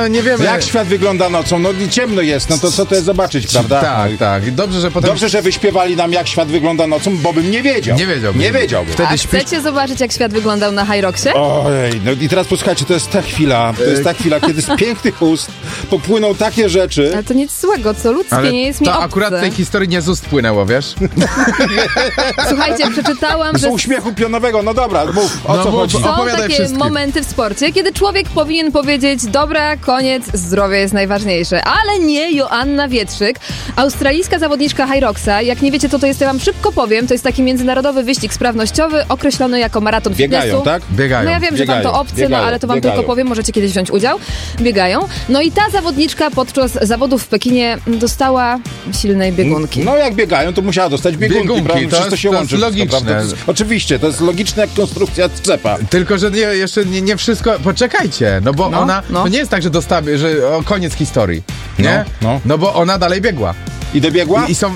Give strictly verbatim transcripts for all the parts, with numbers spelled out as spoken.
no nie wiemy. Jak świat wygląda nocą? No ciemno jest, no to co to jest zobaczyć, prawda? Tak, tak. Dobrze, że potem... Dobrze, że wyśpiewali nam, jak świat wygląda nocą, bo bym nie wiedział. Nie wiedziałbym. Nie wiedziałbym. Wtedy A śpisz... chcecie zobaczyć, jak świat wyglądał na High Rocksie? Ojej, no i teraz posłuchajcie, to jest ta chwila, to jest ta chwila, kiedy z pięknych ust popłyną takie rzeczy. Ale to nic złego, co ludzkie, Ale nie jest mi to obce. akurat tej historii nie z ust płynęło, wiesz? Słuchajcie, przeczytałam, Z że uśmiechu pionowego, no dobra, mów, o No co mów, chodzi? o- są opowiadaj takie wszystkim. momenty w sporcie, kiedy człowiek powinien powiedzieć: dobra, koniec, zdrowie jest najważniejsze. Ale nie Joanna Wietrzyk, australijska zawodniczka High Rocksa. Jak nie wiecie, co to jest, ja wam szybko powiem. To jest taki międzynarodowy wyścig sprawnościowy, określony jako maraton Biegają, fitnessu. tak? Biegają. No ja wiem, Biegają, że wam to obce, biegają, no ale to wam biegają. tylko powiem, możecie kiedyś wziąć udział. Biegają. No i ta zawodniczka podczas zawodów w Pekinie dostała silnej biegunki. No jak biegają, to musiała dostać biegunki, Biegunki, prawda? to Przecież to jest- się to łączy. jest wszystko, logiczne. prawda? To jest, oczywiście, to jest logiczne jak konstrukcja cepa. Tylko, że nie, jeszcze nie, nie wszystko... Poczekajcie, no bo No, ona... no. To nie jest tak, że dostała... że o, koniec historii, nie? No, no. No bo ona dalej biegła. I dobiegła? I, i są...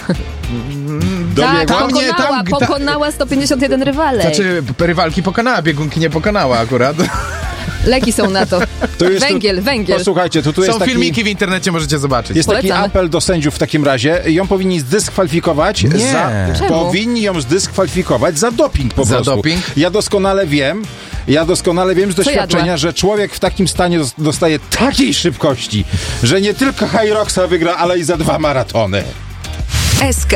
Tak, Tam nie, pokonała, tam- ta- pokonała sto pięćdziesiąt jeden rywalej. Znaczy, rywalki pokonała, biegunki nie pokonała akurat. Leki są na to. To jest Węgiel, tu, węgiel. Posłuchajcie, to tu Są jest taki... filmiki w internecie, możecie zobaczyć. Jest taki Polecamy. apel do sędziów w takim razie. Ją powinni zdyskwalifikować. Nie. Za, Czemu? powinni ją zdyskwalifikować za doping po Za prostu. doping? Ja doskonale wiem, ja doskonale wiem z doświadczenia, jadła? że człowiek w takim stanie dos- dostaje takiej szybkości, że nie tylko High Rocksa wygra, ale i za dwa maratony. S K